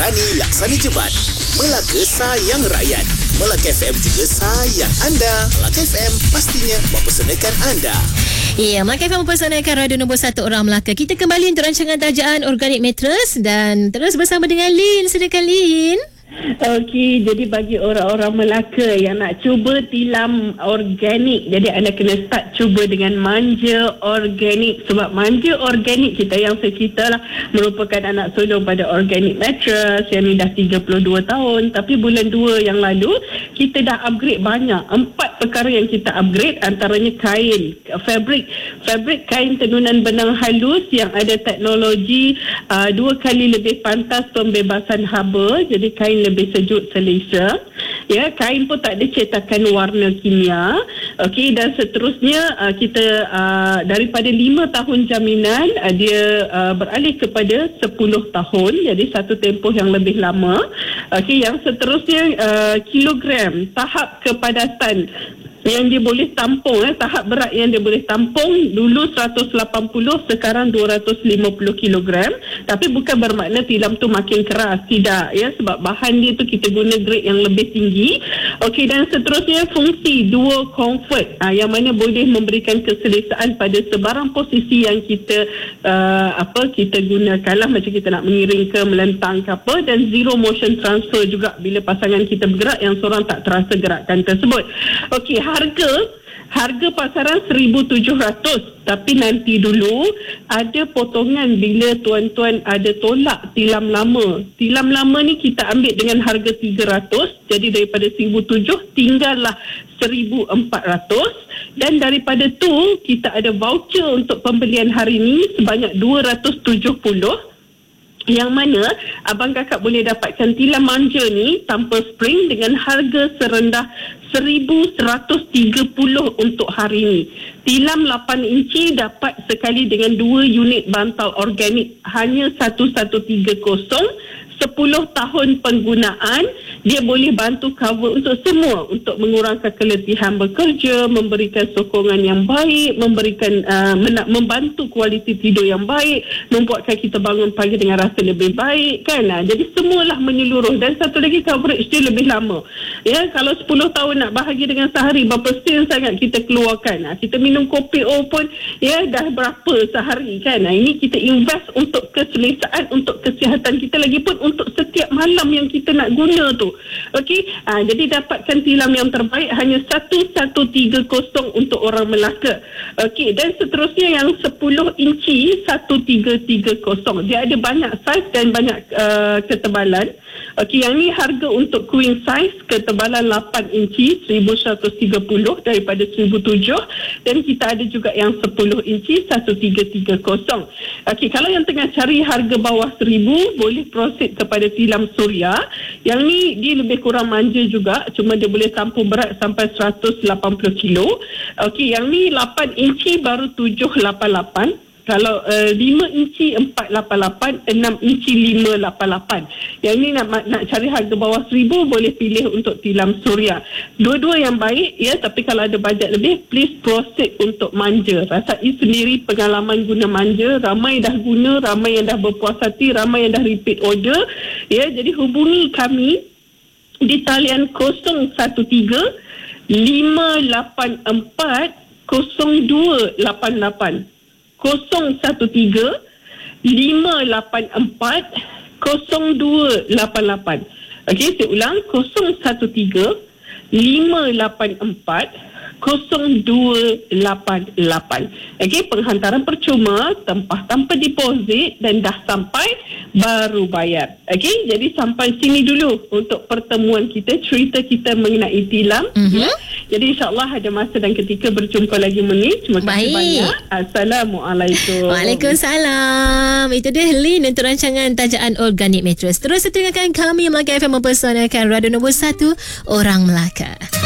Rani Laksana Jebat. Melaka sayang rakyat. Melaka FM juga sayang anda. Melaka FM pastinya mempersembahkan anda. Ya, Melaka FM mempersembahkan radio nombor 1 orang Melaka. Kita kembali untuk rancangan tajaan Organic Mattress dan terus bersama dengan Lin. Silakan Lin. Okey, jadi bagi orang-orang Melaka yang nak cuba tilam organik, jadi anda kena start cuba dengan manja organik. Sebab manja organik kita yang saya cerita lah merupakan anak sulung pada Organic Mattress yang ni dah 32 tahun. Tapi bulan 2 yang lalu kita dah upgrade banyak. 4 perkara yang kita upgrade, antaranya kain, fabric kain tenunan benang halus yang ada teknologi 2 kali lebih pantas pembebasan haba. Jadi kain lebih sejuk selesa. Ya, kain pun tak ada cetakan warna kimia. Okey, dan seterusnya kita daripada 5 tahun jaminan dia beralih kepada 10 tahun. Jadi satu tempoh yang lebih lama. Okey, yang seterusnya kilogram, tahap kepadatan yang dia boleh tampung, tahap berat yang dia boleh tampung dulu 180, sekarang 250 kilogram. Tapi bukan bermakna tilam tu makin keras, tidak ya, sebab bahan dia tu kita guna grade yang lebih tinggi. Okey, dan seterusnya fungsi dual comfort yang mana boleh memberikan keselesaan pada sebarang posisi yang kita kita gunakan lah, macam kita nak mengiring ke, melentang ke apa. Dan zero motion transfer juga bila pasangan kita bergerak yang seorang tak terasa gerakan tersebut. Okey, harga pasaran 1,700, tapi nanti dulu ada potongan bila tuan-tuan ada tolak tilam lama. Tilam lama ni kita ambil dengan harga 300, jadi daripada 1,700 tinggallah 1,400. Dan daripada tu kita ada voucher untuk pembelian hari ni sebanyak 270, yang mana abang kakak boleh dapatkan tilam manja ni tanpa spring dengan harga serendah 1,130 untuk hari ni. Tilam 8 inci dapat sekali dengan 2 unit bantal organik, hanya 1130. 10 tahun penggunaan, dia boleh bantu cover untuk semua, untuk mengurangkan keletihan bekerja, memberikan sokongan yang baik, memberikan membantu kualiti tidur yang baik, membuatkan kita bangun pagi dengan rasa lebih baik kan. Jadi semualah menyeluruh. Dan satu lagi, coverage dia lebih lama. Ya, kalau 10 tahun nak bahagia dengan sehari, berapa sen sangat kita keluarkan. Kita minum kopi pun ya dah berapa sehari kan. Ini kita invest untuk keselesaan, untuk kesihatan kita, lagi pun untuk setiap malam yang kita nak guna tu. Okey, jadi dapatkan tilam yang terbaik hanya 1130 untuk orang Melaka. Okey, dan seterusnya yang 10 inci 1330. Dia ada banyak saiz dan banyak ketebalan. Okey, yang ni harga untuk queen size, ketebalan 8 inci 1130 daripada 1,700, dan kita ada juga yang 10 inci 1330. Okey, kalau yang tengah cari harga bawah 1,000, boleh proceed kepada tilam Surya. Yang ni dia lebih kurang manja juga, cuma dia boleh tampung berat sampai 180 kilo. Okey, yang ni 8 inci baru 788. Kalau 5 inci 488, 6 inci 588. Yang ni nak cari harga bawah 1,000, boleh pilih untuk tilam Surya. Dua-dua yang baik ya, tapi kalau ada bajet lebih, please proceed untuk manja. Rasai sendiri pengalaman guna manja. Ramai dah guna, ramai yang dah berpuas hati, ramai yang dah repeat order ya. Jadi hubungi kami di talian 013 584 0288. 013 584 0288. Okey, saya ulang, 013 584 0288. Okey, penghantaran percuma, tempah tanpa deposit, dan dah sampai baru bayar. Okey, jadi sampai sini dulu untuk pertemuan kita, cerita kita mengenai tilam. Ya. Jadi insyaAllah ada masa dan ketika berjumpa lagi Meni. Terima kasih banyak. Assalamualaikum. Waalaikumsalam. Itu dia Lin untuk rancangan tajaan Organic Mattress. Terus dengarkan kami Melaka FM mempersanakan radio nombor 1 orang Melaka.